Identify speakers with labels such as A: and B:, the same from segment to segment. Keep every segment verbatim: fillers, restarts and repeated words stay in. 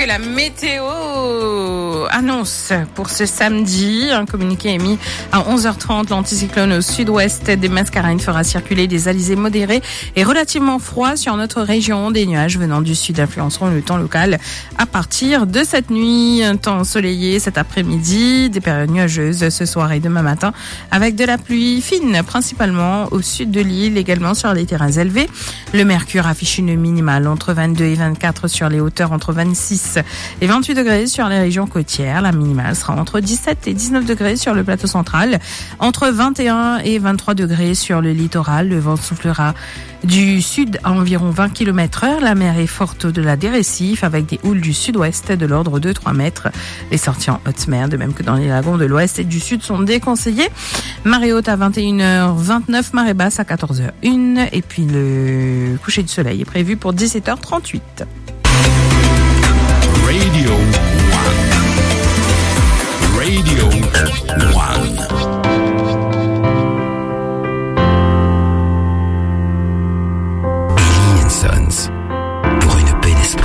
A: la météo annonce pour ce samedi. Un communiqué émis à onze heures trente. L'anticyclone au sud-ouest des Mascareignes fera circuler des alizés modérés et relativement froids sur notre région. Des nuages venant du sud influenceront le temps local à partir de cette nuit. Un temps ensoleillé cet après-midi, des périodes nuageuses ce soir et demain matin avec de la pluie fine principalement au sud de l'île, également sur les terrains élevés. Le mercure affiche une minimale entre vingt-deux et vingt-quatre sur les hauteurs, entre vingt-six et vingt-huit degrés sur les régions côtières. La minimale sera entre dix-sept et dix-neuf degrés sur le plateau central, entre vingt et un et vingt-trois degrés sur le littoral. Le vent soufflera du sud à environ vingt kilomètres heure. La mer est forte au-delà des récifs avec des houles du sud-ouest de l'ordre de trois mètres. Les sorties en haute mer, de même que dans les lagons de l'ouest et du sud, sont déconseillées. Marée haute à vingt et une heures vingt-neuf, marée basse à quatorze heures une. Et puis le coucher du soleil est prévu pour dix-sept heures trente-huit.
B: Radio One. Radio One. Sons, pour une paix d'esprit.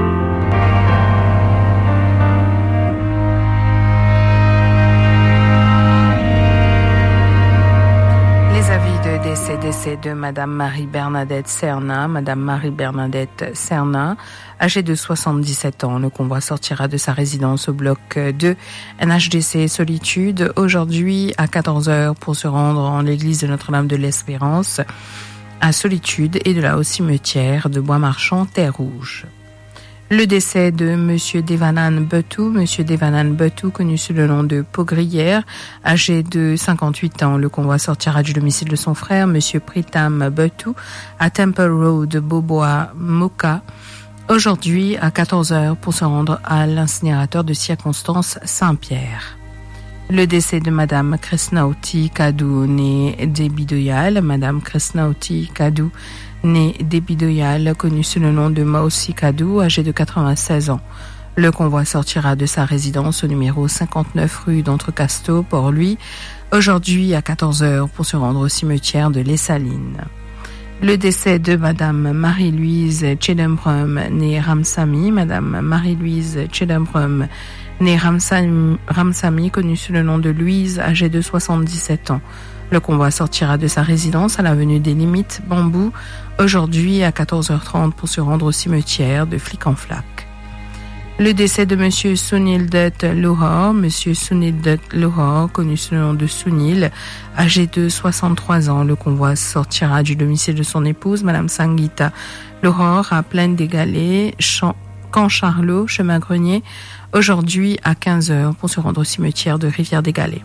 A: Les avis de décès, décès de Madame Marie-Bernadette Serna. Madame Marie-Bernadette Serna, âgée de soixante-dix-sept ans. Le convoi sortira de sa résidence au bloc deux N H D C Solitude aujourd'hui à quatorze heures pour se rendre en l'église de Notre-Dame de l'Espérance à Solitude et de là au cimetière de Bois-Marchand, Terre-Rouge. Le décès de Monsieur Devanan Betou, Monsieur Devanan Betou, connu sous le nom de Pogrière, âgé de cinquante-huit ans. Le convoi sortira du domicile de son frère, Monsieur Pritam Betou, à Temple Road, Beaubois, Moka, aujourd'hui à quatorze heures pour se rendre à l'incinérateur de circonstance Saint-Pierre. Le décès de Madame Krishnauti Kadou, née Debidoyal. Madame Krishnauti Kadou, née Debidoyal, connue sous le nom de Maosi Kadou, âgée de quatre-vingt-seize ans. Le convoi sortira de sa résidence au numéro cinquante-neuf rue d'Entrecasteaux, Port-Louis, aujourd'hui à quatorze heures pour se rendre au cimetière de Les Salines. Le décès de Madame Marie-Louise Chedembrum, née Ramsamy. Madame Marie-Louise Chedembrum, née Ramsamy, Ramsamy, connue sous le nom de Louise, âgée de soixante-dix-sept ans. Le convoi sortira de sa résidence à l'avenue des Limites, Bambou, aujourd'hui à quatorze heures trente pour se rendre au cimetière de Flic-en-Flac. Le décès de Monsieur Sunil Dutt Lohar, Monsieur Sunil Dutt Lohar, connu sous le nom de Sunil, âgé de soixante-trois ans. Le convoi sortira du domicile de son épouse, Madame Sangeeta Lohar, à Plaine des Galets, Camp Charlot, chemin Grenier, aujourd'hui à quinze heures pour se rendre au cimetière de Rivière-des-Galets.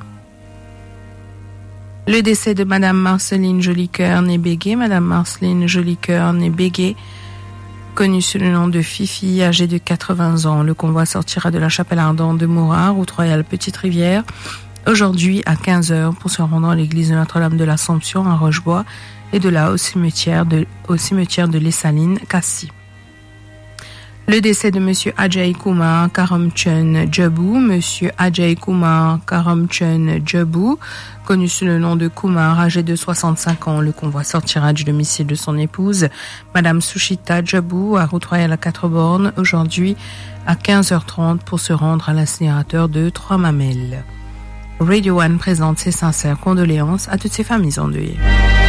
A: Le décès de Madame Marceline Jolicoeur, née Béguet. Madame Marceline Jolicoeur, née Béguet, connue sous le nom de Fifi, âgée de quatre-vingts ans. Le convoi sortira de la chapelle ardente de Mourard, route royale Petite-Rivière, aujourd'hui à quinze heures pour se rendre à l'église de Notre-Dame de l'Assomption à Rochebois et de là au cimetière de, au cimetière de Les Salines, Cassis. Le décès de Monsieur Ajay Kumar Karamchand Djabou, Monsieur Ajay Kumar Karamchand Djabou, connu sous le nom de Kumar, âgé de soixante-cinq ans. Le convoi sortira du domicile de son épouse, Madame Sushita Djabou, à route royale à Quatre-Bornes, aujourd'hui à quinze heures trente pour se rendre à l'incinérateur de Trois-Mamelles. Radio One présente ses sincères condoléances à toutes ces familles endeuillées.